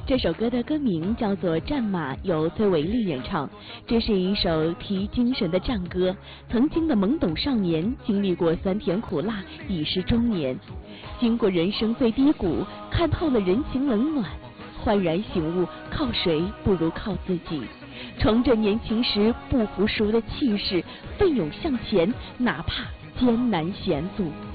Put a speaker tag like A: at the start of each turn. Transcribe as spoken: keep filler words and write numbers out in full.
A: 这首歌的歌名叫做《战马》，由崔维利演唱。这是一首提精神的战歌。曾经的懵懂少年，经历过酸甜苦辣，已是中年。经过人生最低谷，看透了人情冷暖，焕然醒悟，靠谁不如靠自己。重振年轻时不服输的气势，奋勇向前，哪怕艰难险阻。